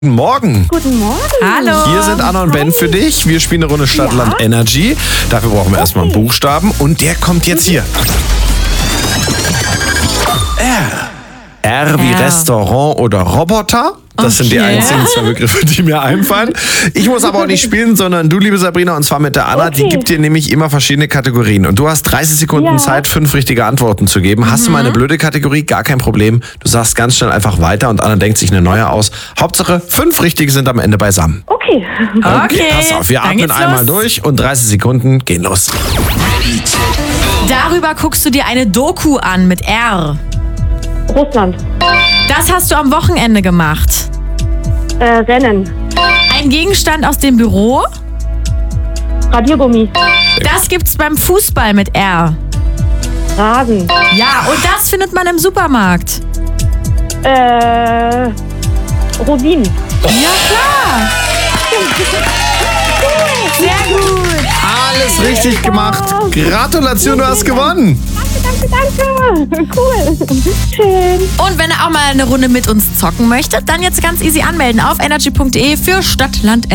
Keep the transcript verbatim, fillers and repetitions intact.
Guten Morgen. Guten Morgen. Hallo. Hier sind Anna und Ben Hi. für dich. Wir spielen eine Runde Stadt, Ja. Land, Energy. Dafür brauchen wir erstmal einen Buchstaben und der kommt jetzt hier. R. R wie R. Restaurant oder Roboter. Das sind die Okay. einzigen zwei Begriffe, die mir einfallen. Ich muss aber auch nicht spielen, sondern du, liebe Sabrina, und zwar mit der Anna. Die Okay. gibt dir nämlich immer verschiedene Kategorien. Und du hast dreißig Sekunden Ja. Zeit, fünf richtige Antworten zu geben. Hast du mal eine blöde Kategorie? Gar kein Problem. Du sagst ganz schnell einfach weiter und Anna denkt sich eine neue aus. Hauptsache, fünf richtige sind am Ende beisammen. Okay. Okay, Pass auf, wir dann atmen geht's einmal los. durch und dreißig Sekunden gehen los. Darüber guckst du dir eine Doku an mit R. Russland. Das hast du am Wochenende gemacht. Äh, Rennen. Ein Gegenstand aus dem Büro. Radiergummi. Das gibt's beim Fußball mit R. Rasen. Ja, und das findet man im Supermarkt. Äh, Rosinen. Ja, klar. Sehr gut. Alles richtig gemacht. Gratulation, du hast gewonnen. Danke, danke. Cool. Schön. Und wenn ihr auch mal eine Runde mit uns zocken möchtet, dann jetzt ganz easy anmelden auf energy punkt de für Stadt, Land,